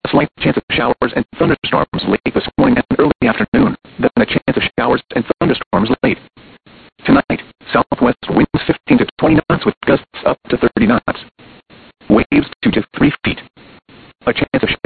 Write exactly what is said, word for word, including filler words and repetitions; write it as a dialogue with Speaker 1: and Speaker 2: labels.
Speaker 1: A slight chance of showers and thunderstorms late this morning and early afternoon, then a chance of showers and thunderstorms late. Tonight, southwest winds fifteen to twenty knots with gusts up to thirty knots. Waves two to three feet.